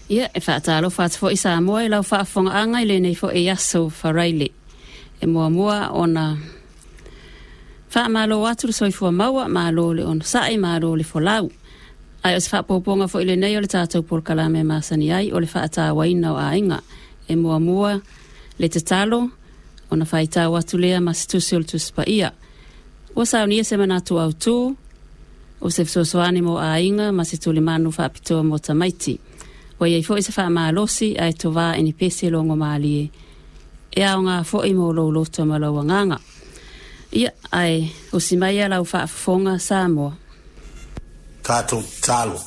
Ia, e whaatalo whaatafo i Samoa i lau whaafonga i le nei fo e aso wharaile. E mua ona whaamalo atu soifua maua, malo le on sae, malo le fo lau. Ai o se whaapoponga fo i le nei o le tātou por kalame masani ai, o le whaata waina o ainga. E mua le tatalo, ona whaita watu lea masitusi o le tuspa ia. O saunia se manatu au tū, o se fsosoani mo ainga, masituli manu whaapitoa mo tamaiti. Wa ia fo se fa malosi ai to va ini pese longo mali e a nga fo i mo lo to malo nganga ia ai o si mai ala fa fonga Samoa tato talo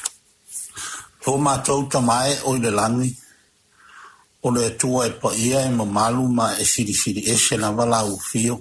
o ma to tamai o le langi o le tua e pa ia e malu ma e siri e se na vala u fio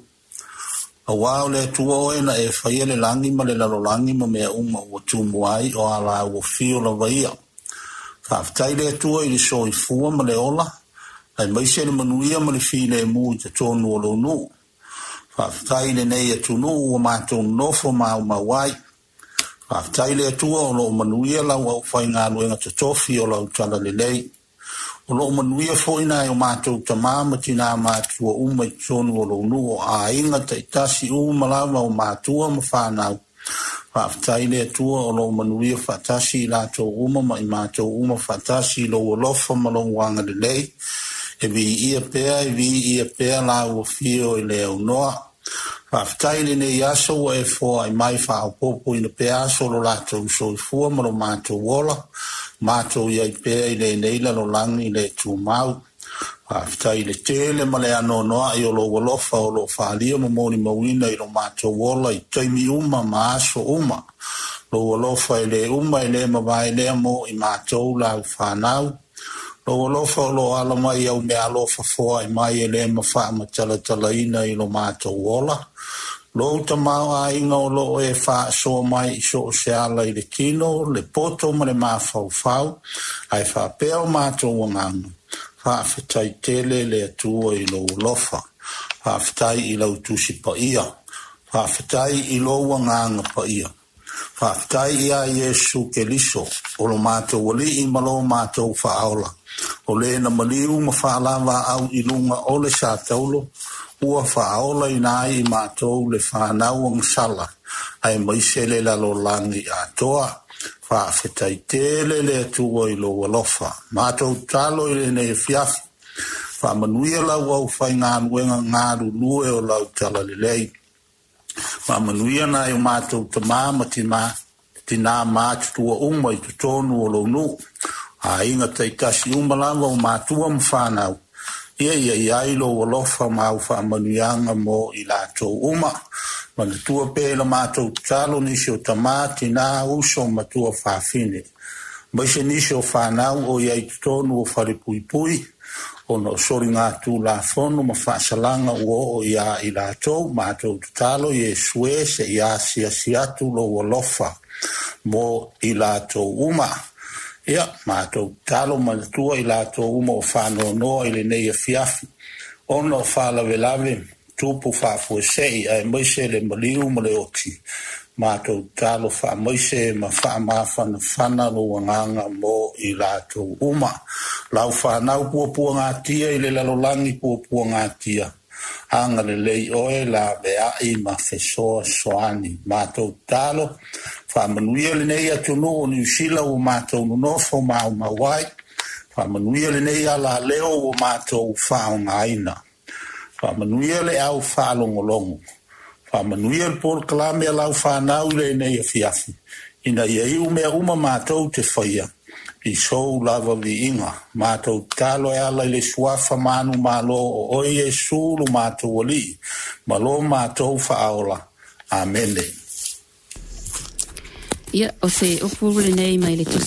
a wa le tua e na e fa ia le langi ma le lalo langi ma me uma o tu muai o ala o fio la vaia Whaftai le atua i le soi fua ma le ola, ai maise le manuia ma le fine e mui te tonu o lo nu. Whaftai le nei atunu o mātou nofo mau mawai. Whaftai le atua o lo manuia lau au whai ngā luenga te tofi o lau tala le lei. O lo manuia fo ina o mātou tamama tina mātua uma i tonu o lo nu o a inga te itasi umalawa o mātua ma whanau. Whaftai le atua o lo manuia whatasi i lato uma ma i mātou uma whatasi lo olofa ma lo wanga le lei. E vi ia pēa la ua fio i le au noa. Whaftai le ne aso e fo ai mai whaopopo i na pēa aso lo lato uso i fua ma lo mātou wola. Mātou iai pēa i le neila lo langi le tu mau. Whaftai le tele ma le ano noa i o lo walofa o lo whaalia ma moni mawina i lo mātou wola i taimi uma ma aso uma. Lo walofa i le uma i le mawai lea mo i mātou lau whanau. Lo walofa o lo alama i au mea alofa foa i mai e le mawha ma tala ina i lo mātou wola. Lo tamau a inga o lo e wha so mai i so se ala i le tino, le poto ma le mawhau whau, ai wha peo mātou wanganga. Whawhitai tele le atua i lo lofa. Whawhitai i lau tusi pa ia. Whawhitai i lo wanganga pa ia. Whawhitai ia Yesu ke liso. O lo mātou wali i malo mātou whaaola. O le na maliu ma whaalawa au i lunga o le sātaulo. Ua whaaola i nai i mātou le whanau ang sala. Ai maise le lalo langi a toa. Whawhitai tele le atua i lo walofa. Mātou talo i le nei fiafi. Whamanuia lau au whai ngā nuenga ngāru lue o lau tala le lei. Whamanuia na i mātou tamama tina mātua uma i tutonu o lo nu. A inga teitasi umalawa o mātua mwhanau. Ia i lo walofa mau whamanuianga mo i lātou uma. Mana tua pēla mātou talo nisi o tamati nā uso matua whawhine. Maise nisi o whanau o iai tutonu o wharipui. O no sori ngā tū la whono ma whaasalanga o ia i lātou mātou talo i e sue se ia siatu lo walofa mo i lātou uma. Ia mātou talo mana tua i lātou uma o whanoa noa i le nei a fiafi. Ono whalawe tupu whafue sei ai maise le maliu ma le oti. Mātou talo wha maise ma wha mawhana whana lo wanganga mo i lātou uma. Lau whanau pua ngā tia i le lalolangi pua ngā tia. Hanga le lei oe la bea i ma whesoa soani. Mātou talo wha manuia le nei atunu o New Zealand o mātou nunofo mau mawai. Wha manuia le nei ala leo o mātou whao ngaina. Whamanuia le au whaalongolongo. Whamanuia le por kalame lau whanau le nei a fiafi. Ina ia iu mea uma mātou te whaia. I sou lava vi inga. Mātou talo e ala le suafa manu malo o oie sulu mātou wali. Malo mātou whaola. Amene. Ia o se upuru le nei mai le